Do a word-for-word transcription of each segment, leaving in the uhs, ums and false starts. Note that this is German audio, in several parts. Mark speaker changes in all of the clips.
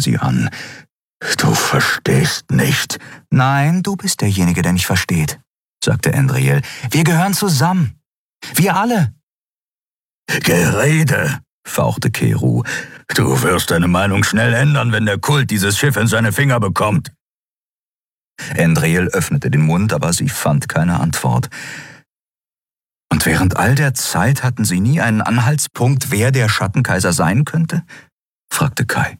Speaker 1: sie an. »Du verstehst nicht.« »Nein, du bist derjenige, der nicht versteht«, sagte Andriel. »Wir gehören zusammen. Wir alle.«
Speaker 2: »Gerede«, fauchte Keru. »Du wirst deine Meinung schnell ändern, wenn der Kult dieses Schiff in seine Finger bekommt.«
Speaker 1: Andriel öffnete den Mund, aber sie fand keine Antwort. Und während all der Zeit hatten sie nie einen Anhaltspunkt, wer der Schattenkaiser sein könnte? Fragte Kai.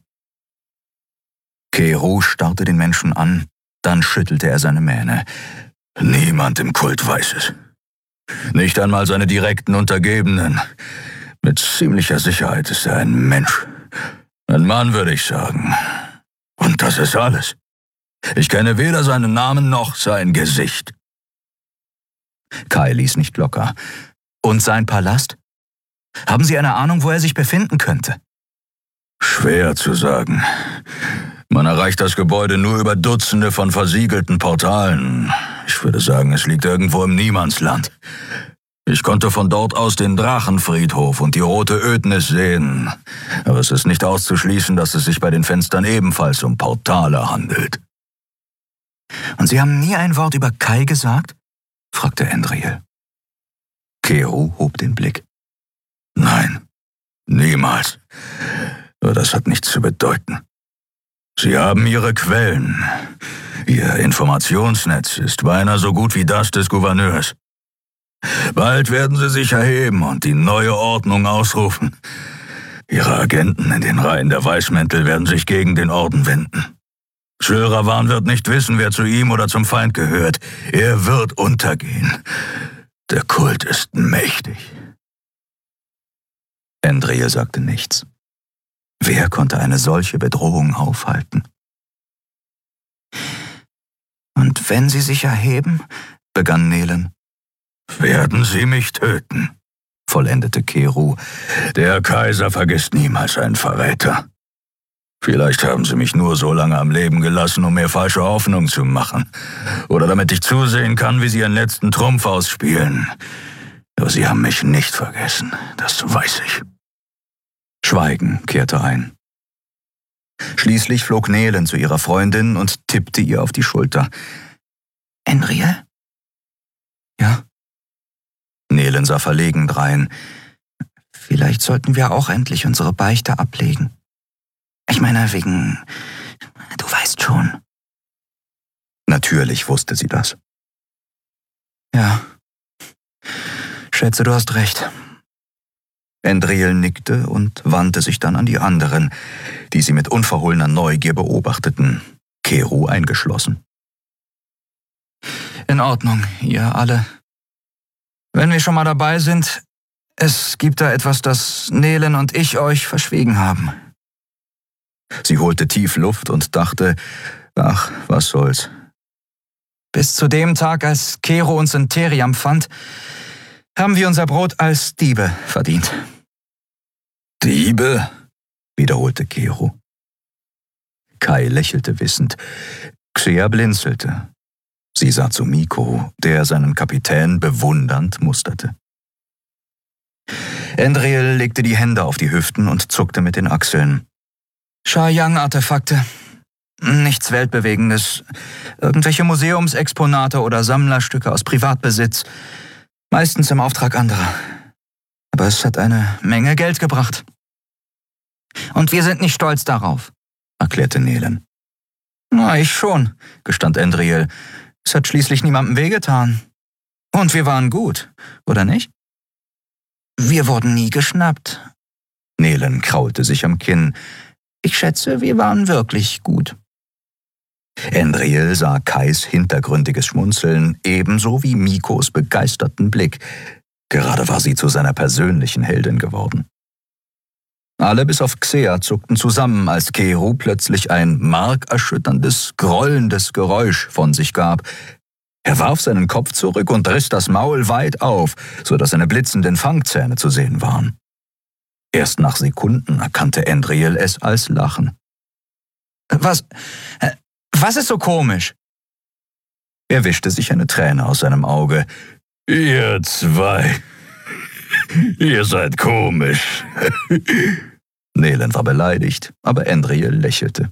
Speaker 1: Keru starrte den Menschen an, dann schüttelte er seine Mähne.
Speaker 2: »Niemand im Kult weiß es. Nicht einmal seine direkten Untergebenen. Mit ziemlicher Sicherheit ist er ein Mensch. Ein Mann, würde ich sagen. Und das ist alles. Ich kenne weder seinen Namen noch sein Gesicht.«
Speaker 1: Kai ließ nicht locker. »Und sein Palast? Haben Sie eine Ahnung, wo er sich befinden könnte?«
Speaker 2: »Schwer zu sagen. Man erreicht das Gebäude nur über Dutzende von versiegelten Portalen. Ich würde sagen, es liegt irgendwo im Niemandsland. Ich konnte von dort aus den Drachenfriedhof und die Rote Ödnis sehen. Aber es ist nicht auszuschließen, dass es sich bei den Fenstern ebenfalls um Portale handelt.«
Speaker 1: »Und Sie haben nie ein Wort über Kai gesagt?« fragte Andriel.
Speaker 2: Keru hob den Blick. »Nein, niemals. Aber das hat nichts zu bedeuten. Sie haben ihre Quellen. Ihr Informationsnetz ist beinahe so gut wie das des Gouverneurs. Bald werden sie sich erheben und die neue Ordnung ausrufen. Ihre Agenten in den Reihen der Weißmäntel werden sich gegen den Orden wenden. Schörawan wird nicht wissen, wer zu ihm oder zum Feind gehört. Er wird untergehen. Der Kult ist mächtig.«
Speaker 1: Andriel sagte nichts. Wer konnte eine solche Bedrohung aufhalten? »Und wenn sie sich erheben«, begann Nehlen.
Speaker 2: »Werden sie mich töten«, vollendete Keru. »Der Kaiser vergisst niemals einen Verräter. Vielleicht haben sie mich nur so lange am Leben gelassen, um mir falsche Hoffnung zu machen. Oder damit ich zusehen kann, wie sie ihren letzten Trumpf ausspielen. Aber sie haben mich nicht vergessen, das weiß ich.«
Speaker 1: Schweigen kehrte ein. Schließlich flog Nehlen zu ihrer Freundin und tippte ihr auf die Schulter. »Andriel?« »Ja?« Nehlen sah verlegen drein. »Vielleicht sollten wir auch endlich unsere Beichte ablegen. Ich meine, wegen... Du weißt schon.« Natürlich wusste sie das. »Ja, schätze, du hast recht.« Andriel nickte und wandte sich dann an die anderen, die sie mit unverhohlener Neugier beobachteten, Keru eingeschlossen. »In Ordnung, ihr alle. Wenn wir schon mal dabei sind, es gibt da etwas, das Nehlen und ich euch verschwiegen haben.« Sie holte tief Luft und dachte, ach, was soll's. »Bis zu dem Tag, als Kero uns in Teriam fand, haben wir unser Brot als Diebe verdient.«
Speaker 2: »Diebe?«
Speaker 1: wiederholte Kero. Kai lächelte wissend. Xea blinzelte. Sie sah zu Miko, der seinen Kapitän bewundernd musterte. Andriel legte die Hände auf die Hüften und zuckte mit den Achseln. Sha-Yang-Artefakte. Nichts Weltbewegendes. Irgendwelche Museumsexponate oder Sammlerstücke aus Privatbesitz. Meistens im Auftrag anderer. Aber es hat eine Menge Geld gebracht. Und wir sind nicht stolz darauf, erklärte Nehlen. Na, ich schon, gestand Andriel. Es hat schließlich niemandem wehgetan. Und wir waren gut, oder nicht? Wir wurden nie geschnappt. Nehlen kraulte sich am Kinn. Ich schätze, wir waren wirklich gut. Andriel sah Kais hintergründiges Schmunzeln, ebenso wie Mikos begeisterten Blick. Gerade war sie zu seiner persönlichen Heldin geworden. Alle bis auf Xea zuckten zusammen, als Keru plötzlich ein markerschütterndes, grollendes Geräusch von sich gab. Er warf seinen Kopf zurück und riss das Maul weit auf, so dass seine blitzenden Fangzähne zu sehen waren. Erst nach Sekunden erkannte Andriel es als Lachen. »Was, was ist so komisch?« Er wischte sich eine Träne aus seinem Auge.
Speaker 2: »Ihr zwei, ihr seid komisch.«
Speaker 1: Nehlen war beleidigt, aber Andriel lächelte.